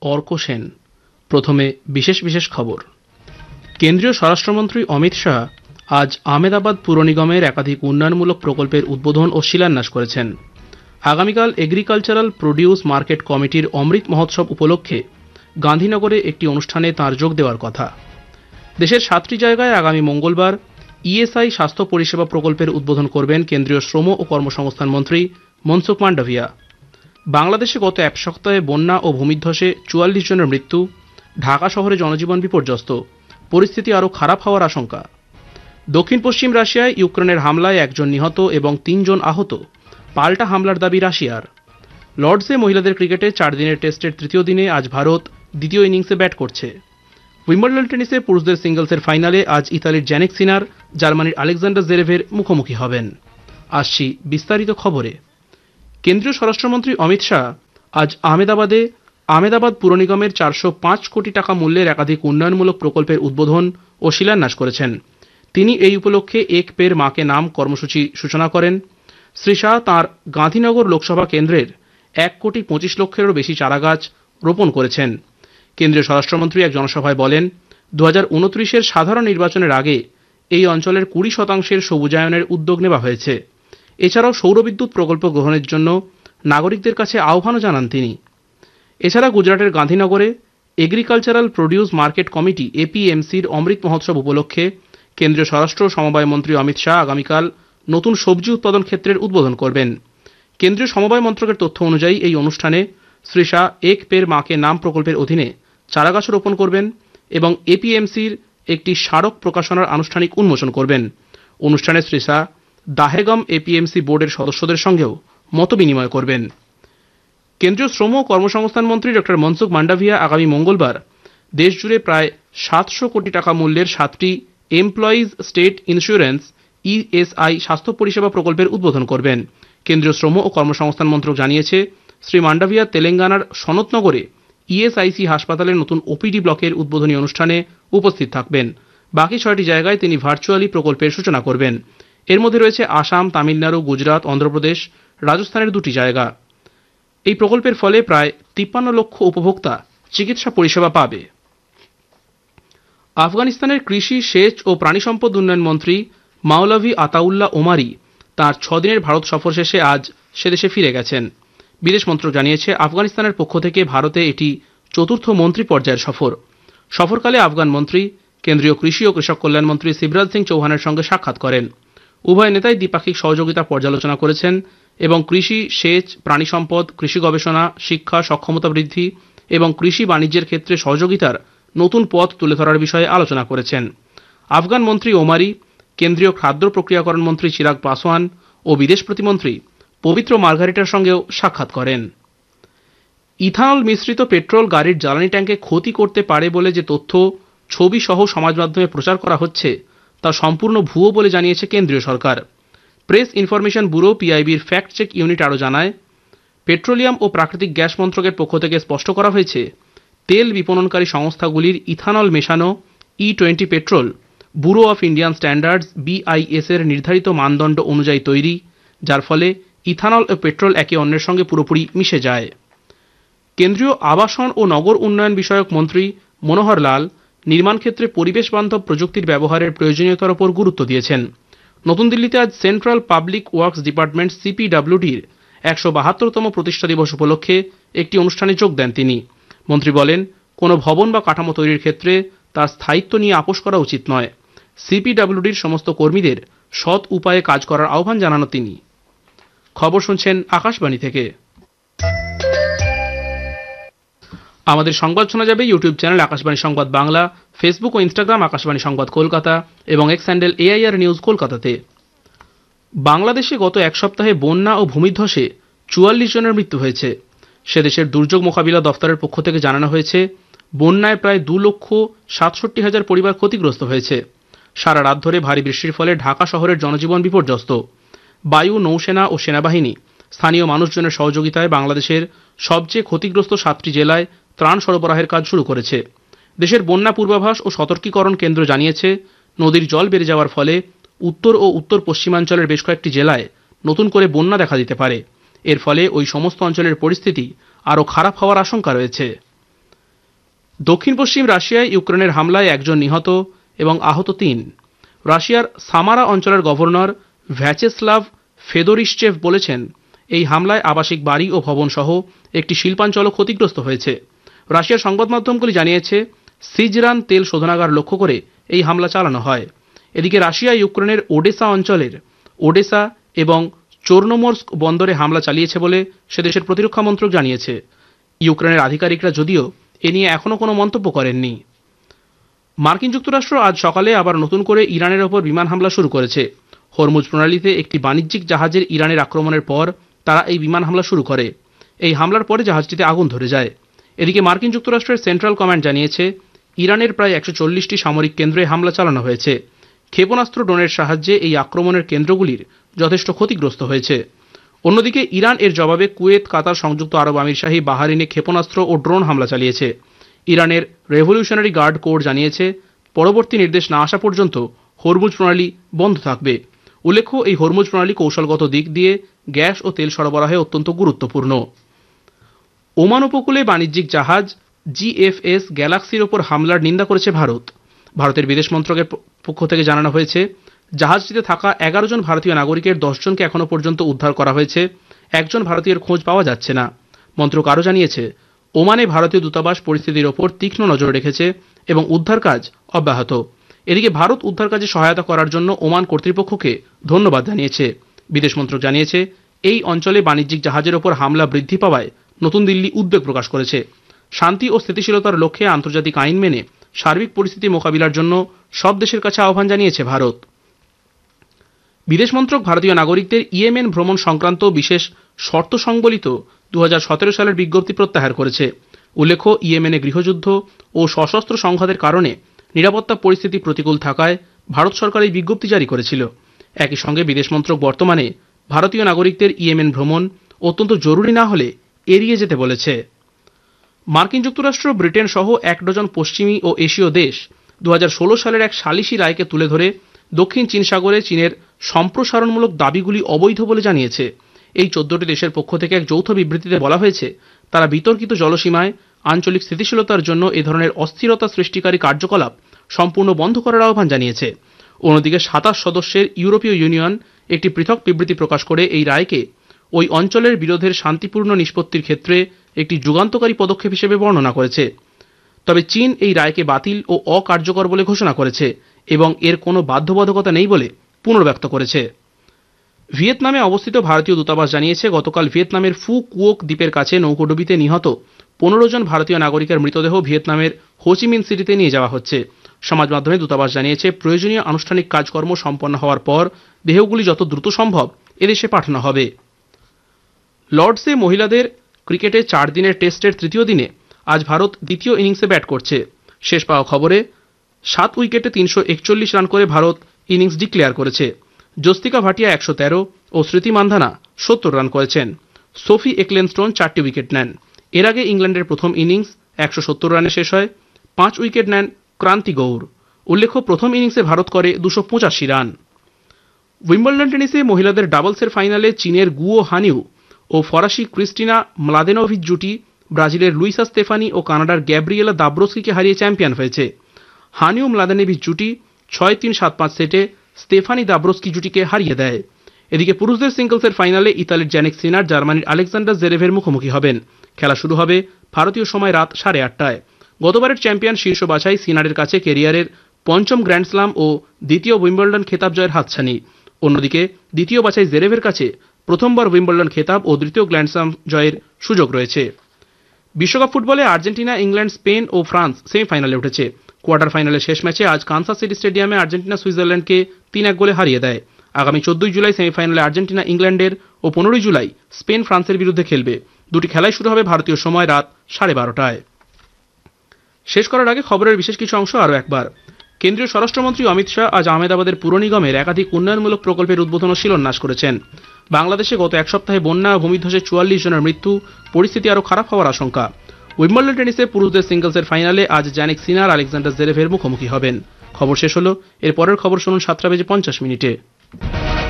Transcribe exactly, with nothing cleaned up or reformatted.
অর্ক সেন। প্রথমে বিশেষ বিশেষ খবর। কেন্দ্রীয় স্বরাষ্ট্রমন্ত্রী অমিত শাহ আজ আহমেদাবাদ পুর নিগমের একাধিক উন্নয়নমূলক প্রকল্পের উদ্বোধন ও শিলান্যাস করেছেন। আগামীকাল এগ্রিকালচারাল প্রোডিউস মার্কেট কমিটির অমৃত মহোৎসব উপলক্ষে গান্ধীনগরে একটি অনুষ্ঠানে তাঁর যোগ দেওয়ার কথা। দেশের সাতটি জায়গায় আগামী মঙ্গলবার ইএসআই স্বাস্থ্য পরিষেবা প্রকল্পের উদ্বোধন করবেন কেন্দ্রীয় শ্রম ও কর্মসংস্থান মন্ত্রী মনসুখ মান্ডভিয়া। বাংলাদেশে গত এক সপ্তাহে বন্যা ও ভূমিধ্বসে চুয়াল্লিশ জনের মৃত্যু, ঢাকা শহরে জনজীবন বিপর্যস্ত, পরিস্থিতি আরও খারাপ হওয়ার আশঙ্কা। দক্ষিণ পশ্চিম রাশিয়ায় ইউক্রেনের হামলায় একজন নিহত এবং তিনজন আহত, পাল্টা হামলার দাবি রাশিয়ার। লর্ডসে মহিলাদের ক্রিকেটে চার দিনের টেস্টের তৃতীয় দিনে আজ ভারত দ্বিতীয় ইনিংসে ব্যাট করছে। উইম্বলডন টেনিসে পুরুষদের সিঙ্গলসের ফাইনালে আজ ইতালির জ্যানিক সিনার জার্মানির আলেকজান্ডার জেরেভের মুখোমুখি হবেন। আসছি বিস্তারিত খবরে। কেন্দ্রীয় স্বরাষ্ট্রমন্ত্রী অমিত শাহ আজ আহমেদাবাদে আহমেদাবাদ পুর নিগমের চারশো পাঁচ কোটি টাকা মূল্যের একাধিক উন্নয়নমূলক প্রকল্পের উদ্বোধন ও শিলান্যাস করেছেন। তিনি এই উপলক্ষে এক পের মাকে নাম কর্মসূচি সূচনা করেন। শ্রী শাহ তাঁর গান্ধীনগর লোকসভা কেন্দ্রের এক কোটি পঁচিশ লক্ষেরও বেশি চারাগাছ রোপণ করেছেন। কেন্দ্রীয় স্বরাষ্ট্রমন্ত্রী এক জনসভায় বলেন, দু হাজার উনত্রিশের সাধারণ নির্বাচনের আগে এই অঞ্চলের কুড়ি শতাংশের সবুজায়নের উদ্যোগ নেওয়া হয়েছে। এছাড়াও সৌরবিদ্যুৎ প্রকল্প গ্রহণের জন্য নাগরিকদের কাছে আহ্বানও জানান তিনি। এছাড়া গুজরাটের গান্ধীনগরে agricultural produce market committee এপিএমসির Amrit Mahotsav উপলক্ষে কেন্দ্রীয় স্বরাষ্ট্র সমবায় মন্ত্রী অমিত শাহ আগামীকাল নতুন সবজি উৎপাদন ক্ষেত্রের উদ্বোধন করবেন। কেন্দ্রীয় সমবায় মন্ত্রকের তথ্য অনুযায়ী এই অনুষ্ঠানে শ্রী শাহ এক পের মাকে নাম প্রকল্পের অধীনে চারাগাছ রোপণ করবেন এবং এপিএমসির একটি স্মারক প্রকাশনার আনুষ্ঠানিক উন্মোচন করবেন। অনুষ্ঠানে শ্রী শাহ দাহেগাম এপিএমসি বোর্ডের সদস্যদের সঙ্গেও মতবিনিময় করবেন। কেন্দ্রীয় শ্রম ও কর্মসংস্থান মন্ত্রী ডক্টর মনসুখ মান্ডাভিয়া আগামী মঙ্গলবার দেশজুড়ে প্রায় সাতশো কোটি টাকা মূল্যের সাতটি এমপ্লয়িজ স্টেট ইন্স্যুরেন্স ইএসআই স্বাস্থ্য পরিষেবা প্রকল্পের উদ্বোধন করবেন। কেন্দ্রীয় শ্রম ও কর্মসংস্থান মন্ত্রক জানিয়েছে, শ্রী মান্ডাভিয়া তেলেঙ্গানার সনতনগরে ইএসআইসি হাসপাতালের নতুন ওপিডি ব্লকের উদ্বোধনী অনুষ্ঠানে উপস্থিত থাকবেন। বাকি ছয়টি জায়গায় তিনি ভার্চুয়ালি প্রকল্পের সূচনা করবেন। এর মধ্যে রয়েছে আসাম, তামিলনাড়ু, গুজরাট, অন্ধ্রপ্রদেশ, রাজস্থানের দুটি জায়গা। এই প্রকল্পের ফলে প্রায় তিপ্পান্ন লক্ষ উপভোক্তা চিকিৎসা পরিষেবা পাবে। আফগানিস্তানের কৃষি, সেচ ও প্রাণী সম্পদ উন্নয়ন মন্ত্রী মাওলাভি আতাউল্লাহ ওমারি তাঁর ছদিনের ভারত সফর শেষে আজ সেদেশে ফিরে গেছেন। বিদেশ মন্ত্রক জানিয়েছে, আফগানিস্তানের পক্ষ থেকে ভারতে এটি চতুর্থ মন্ত্রী পর্যায়ের সফর। সফরকালে আফগান মন্ত্রী কেন্দ্রীয় কৃষি ও কৃষক কল্যাণ মন্ত্রী শিবরাজ সিং চৌহানের সঙ্গে সাক্ষাৎ করেন। উভয় নেতাই দ্বিপাক্ষিক সহযোগিতা পর্যালোচনা করেছেন এবং কৃষি, সেচ, প্রাণী সম্পদ, কৃষি গবেষণা, শিক্ষা, সক্ষমতা বৃদ্ধি এবং কৃষি বাণিজ্যের ক্ষেত্রে সহযোগিতার নতুন পথ তুলে ধরার বিষয়ে আলোচনা করেছেন। আফগান মন্ত্রী ওমারি কেন্দ্রীয় খাদ্য প্রক্রিয়াকরণ মন্ত্রী চিরাগ পাসওয়ান ও বিদেশ প্রতিমন্ত্রী পবিত্র মার্গারিটার সঙ্গেও সাক্ষাৎ করেন। ইথানল মিশ্রিত পেট্রোল গাড়ির জ্বালানি ট্যাঙ্কে ক্ষতি করতে পারে বলে যে তথ্য ছবি সহ সমাজ মাধ্যমে প্রচার করা হচ্ছে তা সম্পূর্ণ ভুয়ো বলে জানিয়েছে কেন্দ্রীয় সরকার। Press information bureau পিআইবির fact check unit আরও জানায়, পেট্রোলিয়াম ও প্রাকৃতিক গ্যাস মন্ত্রকের পক্ষ থেকে স্পষ্ট করা হয়েছে, তেল বিপণনকারী সংস্থাগুলির ইথানল মেশানো E twenty petrol bureau of Indian standards BIS এর নির্ধারিত মানদণ্ড অনুযায়ী তৈরি, যার ফলে ইথানল ও পেট্রোল একে অন্যের সঙ্গে পুরোপুরি মিশে যায়। কেন্দ্রীয় আবাসন ও নগর উন্নয়ন বিষয়ক মন্ত্রী মনোহর লাল নির্মাণ ক্ষেত্রে পরিবেশ বান্ধব প্রযুক্তির ব্যবহারের প্রয়োজনীয়তার উপর গুরুত্ব দিয়েছেন। নতুন দিল্লিতে আজ সেন্ট্রাল পাবলিক ওয়ার্কস ডিপার্টমেন্ট সিপিডব্লিউডির একশো বাহাত্তরতম প্রতিষ্ঠা দিবস উপলক্ষে একটি অনুষ্ঠানে যোগ দেন তিনি। মন্ত্রী বলেন, কোনো ভবন বা কাঠামো তৈরির ক্ষেত্রে তার স্থায়িত্ব নিয়ে আপোষ করা উচিত নয়। সিপিডব্লিউডির সমস্ত কর্মীদের সৎ উপায়ে কাজ করার আহ্বান জানানো তিনি। খবর শুনছেন আকাশবাণী থেকে। আমাদের সংবাদ শোনা যাবে ইউটিউব চ্যানেল আকাশবাণী সংবাদ বাংলা, ফেসবুক ও ইনস্টাগ্রাম আকাশবাণী সংবাদ কলকাতা এবং এক্স হ্যান্ডেল এআইআর নিউজ কলকাতাতে। বাংলাদেশে গত এক সপ্তাহে বন্যা ও ভূমিধ্বসে চুয়াল্লিশ জনের মৃত্যু হয়েছে। সে দেশের দুর্যোগ মোকাবিলা দফতরের পক্ষ থেকে জানানো হয়েছে, বন্যায় প্রায় দু লক্ষ সাতষট্টি হাজার পরিবার ক্ষতিগ্রস্ত হয়েছে। সারা রাত ধরে ভারী বৃষ্টির ফলে ঢাকা শহরের জনজীবন বিপর্যস্ত। বায়ু, নৌসেনা ও সেনাবাহিনী স্থানীয় মানুষজনের সহযোগিতায় বাংলাদেশের সবচেয়ে ক্ষতিগ্রস্ত সাতটি জেলায় ত্রাণ সরবরাহের কাজ শুরু করেছে। দেশের বন্যা পূর্বাভাস ও সতর্কীকরণ কেন্দ্র জানিয়েছে, নদীর জল বেড়ে যাওয়ার ফলে উত্তর ও উত্তর পশ্চিমাঞ্চলের বেশ কয়েকটি জেলায় নতুন করে বন্যা দেখা দিতে পারে। এর ফলে ওই সমস্ত অঞ্চলের পরিস্থিতি আরও খারাপ হওয়ার আশঙ্কা রয়েছে। দক্ষিণ পশ্চিম রাশিয়ায় ইউক্রেনের হামলায় একজন নিহত এবং আহত তিন। রাশিয়ার সামারা অঞ্চলের গভর্নর ভ্যাচেস্লাভ ফেদোরিশ্চেভ বলেছেন, এই হামলায় আবাসিক বাড়ি ও ভবন সহ একটি শিল্পাঞ্চলও ক্ষতিগ্রস্ত হয়েছে। রাশিয়ার সংবাদ মাধ্যমগুলি জানিয়েছে, সিজরান তেল শোধনাগার লক্ষ্য করে এই হামলা চালানো হয়। এদিকে রাশিয়া ইউক্রেনের ওডেসা অঞ্চলের ওডেসা এবং চোর্নোমর্স্ক বন্দরে হামলা চালিয়েছে বলে সে দেশের প্রতিরক্ষা মন্ত্রক জানিয়েছে। ইউক্রেনের আধিকারিকরা যদিও এ নিয়ে এখনও কোনো মন্তব্য করেননি। মার্কিন যুক্তরাষ্ট্র আজ সকালে আবার নতুন করে ইরানের ওপর বিমান হামলা শুরু করেছে। হরমুজ প্রণালীতে একটি বাণিজ্যিক জাহাজের ইরানের আক্রমণের পর তারা এই বিমান হামলা শুরু করে। এই হামলার পরে জাহাজটিতে আগুন ধরে যায়। এদিকে মার্কিন যুক্তরাষ্ট্রের সেন্ট্রাল কমান্ড জানিয়েছে, ইরানের প্রায় একশো চল্লিশটি সামরিক কেন্দ্রে হামলা চালানো হয়েছে। ক্ষেপণাস্ত্র ড্রোনের সাহায্যে এই আক্রমণের কেন্দ্রগুলির যথেষ্ট ক্ষতিগ্রস্ত হয়েছে। অন্যদিকে ইরান এর জবাবে কুয়েত, কাতার, সংযুক্ত আরব আমিরশাহী, বাহারিনে ক্ষেপণাস্ত্র ও ড্রোন হামলা চালিয়েছে। ইরানের রেভলিউশনারি গার্ড কোর জানিয়েছে, পরবর্তী নির্দেশ না আসা পর্যন্ত হরমুজ প্রণালী বন্ধ থাকবে। উল্লেখ্য, এই হরমুজ প্রণালী কৌশলগত দিক দিয়ে গ্যাস ও তেল সরবরাহে অত্যন্ত গুরুত্বপূর্ণ। ওমান উপকূলে বাণিজ্যিক জাহাজ জিএফএস গ্যালাক্সির ওপর হামলার নিন্দা করেছে ভারত। ভারতের বিদেশ মন্ত্রকের পক্ষ থেকে জানানো হয়েছে, জাহাজটিতে থাকা এগারো জন ভারতীয় নাগরিকের দশ জনকে এখনো পর্যন্ত উদ্ধার করা হয়েছে, একজন ভারতীয়ের খোঁজ পাওয়া যাচ্ছে না। মন্ত্রক আরও জানিয়েছে, ওমানে ভারতীয় দূতাবাস পরিস্থিতির ওপর তীক্ষ্ণ নজর রেখেছে এবং উদ্ধার কাজ অব্যাহত। এদিকে ভারত উদ্ধার কাজে সহায়তা করার জন্য ওমান কর্তৃপক্ষকে ধন্যবাদ জানিয়েছে। বিদেশ মন্ত্রক জানিয়েছে, এই অঞ্চলে বাণিজ্যিক জাহাজের ওপর হামলা বৃদ্ধি পাওয়ায় নতুন দিল্লি উদ্বেগ প্রকাশ করেছে। শান্তি ও স্থিতিশীলতার লক্ষ্যে আন্তর্জাতিক আইন মেনে সার্বিক পরিস্থিতি মোকাবিলার জন্য সব দেশের কাছে আহ্বান জানিয়েছে ভারত। বিদেশ মন্ত্রক ভারতীয় নাগরিকদের ইয়েমেন ভ্রমণ সংক্রান্ত বিশেষ শর্ত সংবলিত দু হাজার সতেরো সালের বিজ্ঞপ্তি প্রত্যাহার করেছে। উল্লেখ্য, ইয়েমেনে গৃহযুদ্ধ ও সশস্ত্র সংঘাতের কারণে নিরাপত্তা পরিস্থিতি প্রতিকূল থাকায় ভারত সরকার এই বিজ্ঞপ্তি জারি করেছিল। একই সঙ্গে বিদেশ মন্ত্রক বর্তমানে ভারতীয় নাগরিকদের ইয়েমেন ভ্রমণ অত্যন্ত জরুরি না হলে এড়িয়ে যেতে বলেছে। মার্কিন যুক্তরাষ্ট্র, ব্রিটেন সহ এক ডজন পশ্চিমী ও এশীয় দেশ দু হাজার ষোলো সালের এক সালিশি রায়কে তুলে ধরে দক্ষিণ চীন সাগরে চীনের সম্প্রসারণমূলক দাবিগুলি অবৈধ বলে জানিয়েছে। এই চোদ্দটি দেশের পক্ষ থেকে এক যৌথ বিবৃতিতে বলা হয়েছে, তারা বিতর্কিত জলসীমায় আঞ্চলিক স্থিতিশীলতার জন্য এ ধরনের অস্থিরতা সৃষ্টিকারী কার্যকলাপ সম্পূর্ণ বন্ধ করার আহ্বান জানিয়েছে। অন্যদিকে সাতাশ সদস্যের ইউরোপীয় ইউনিয়ন একটি পৃথক বিবৃতি প্রকাশ করে এই রায়কে ওই অঞ্চলের বিরোধের শান্তিপূর্ণ নিষ্পত্তির ক্ষেত্রে একটি যুগান্তকারী পদক্ষেপ হিসেবে বর্ণনা করেছে। তবে চীন এই রায়কে বাতিল ও অকার্যকর বলে ঘোষণা করেছে এবং এর কোনো বাধ্যবাধকতা নেই বলে পুনর্ব্যক্ত করেছে। ভিয়েতনামে অবস্থিত ভারতীয় দূতাবাস জানিয়েছে, গতকাল ভিয়েতনামের ফু কুওক দ্বীপের কাছে নৌকোডুবিতে নিহত পনেরো জন ভারতীয় নাগরিকের মৃতদেহ ভিয়েতনামের হোচিমিন সিটিতে নিয়ে যাওয়া হচ্ছে। সমাজ মাধ্যমে দূতাবাস জানিয়েছে, প্রয়োজনীয় আনুষ্ঠানিক কাজকর্ম সম্পন্ন হওয়ার পর দেহগুলি যত দ্রুত সম্ভব এদেশে পাঠানো হবে। লর্ডসে মহিলাদের ক্রিকেটে চার দিনের টেস্টের তৃতীয় দিনে আজ ভারত দ্বিতীয় ইনিংসে ব্যাট করছে। শেষ পাওয়া খবরে সাত উইকেটে তিনশো একচল্লিশ রান করে ভারত ইনিংস ডিক্লেয়ার করেছে। জস্তিকা ভাটিয়া একশো তেরো ও স্মৃতি মান্ধানা সত্তর রান করেছেন। সোফি একলেনস্টোন চারটি উইকেট নেন। এর আগে ইংল্যান্ডের প্রথম ইনিংস একশো সত্তর রানে শেষ হয়। পাঁচ উইকেট নেন ক্রান্তি গৌর। উল্লেখ্য, প্রথম ইনিংসে ভারত করে দুশো পঁচাশি রান। উইম্বলডন টেনিসে মহিলাদের ডাবলসের ফাইনালে চীনের গুয়ো হানিউ ও ফরাসি ক্রিস্টিনা ম্লাদেনোভিচ জুটি ব্রাজিলের লুইসা স্তেফানি ও কানাডার গ্যাব্রিয়েলা দাব্রোস্কিকে হারিয়ে চ্যাম্পিয়ন হয়েছে। হানিউ ম্লাদেনোভিচ জুটি ছয় তিন সাত পাঁচ সেটে স্তেফানি দাব্রোস্কি জুটিকে হারিয়ে দেয়। এদিকে পুরুষদের সিঙ্গলসের ফাইনালে ইতালির জ্যানিক সিনার জার্মানির আলেকজান্ডার জেরেভের মুখোমুখি হবেন। খেলা শুরু হবে ভারতীয় সময় রাত সাড়ে আটটায়। গতবারের চ্যাম্পিয়ন শীর্ষ বাছাই সিনারের কাছে ক্যারিয়ারের পঞ্চম গ্র্যান্ড স্লাম ও দ্বিতীয় উইম্বলডন খেতাব জয়ের হাতছানি। অন্যদিকে দ্বিতীয় বাছাই জেরেভের কাছে প্রথমবার উইম্বলডন খেতাব ও দ্বিতীয় গ্র্যান্ড স্লাম জয়ের সুযোগ রয়েছে। বিশ্বকাপ ফুটবলে আর্জেন্টিনা, ইংল্যান্ড, স্পেন ও ফ্রান্স সেমিফাইনালে উঠেছে। কোয়ার্টার ফাইনালের শেষ ম্যাচে আজ কানসাস সিটি স্টেডিয়ামে আর্জেন্টিনা সুইজারল্যান্ডকে তিন এক গোলে হারিয়ে দেয়। আগামী চোদ্দই জুলাই সেমিফাইনালে আর্জেন্টিনা ইংল্যান্ডের ও পনেরোই জুলাই স্পেন ফ্রান্সের বিরুদ্ধে খেলবে। দুটি খেলাই শুরু হবে ভারতীয় সময় রাত সাড়ে বারোটায়। শেষ করার আগে খবরের বিশেষ কিছু অংশ আরও একবার। কেন্দ্রীয় স্বরাষ্ট্রমন্ত্রী অমিত শাহ আজ আহমেদাবাদের পুর নিগমের একাধিক উন্নয়নমূলক প্রকল্পের উদ্বোধন ও শিলান্যাস করেছেন। বাংলাদেশে গত এক সপ্তাহে বন্যা ও ভূমিধসে চুয়াল্লিশ জনের মৃত্যু, পরিস্থিতি আরও খারাপ হওয়ার আশঙ্কা। উইম্বলডন টেনিসে পুরুষদের সিঙ্গলসের ফাইনালে আজ জ্যানিক সিনার আলেকজান্ডার জেরেভের মুখোমুখি হবেন। খবর শেষ হলো। এর পরের খবর শুনুন সাতটা বেজে পঞ্চাশ মিনিটে।